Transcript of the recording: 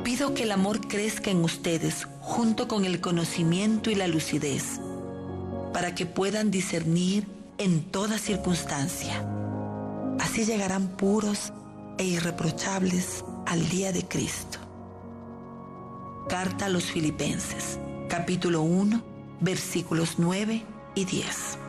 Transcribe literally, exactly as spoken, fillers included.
Pido que el amor crezca en ustedes junto con el conocimiento y la lucidez, para que puedan discernir en toda circunstancia. Así llegarán puros e irreprochables al día de Cristo. Carta a los Filipenses, capítulo uno, versículos nueve y diez.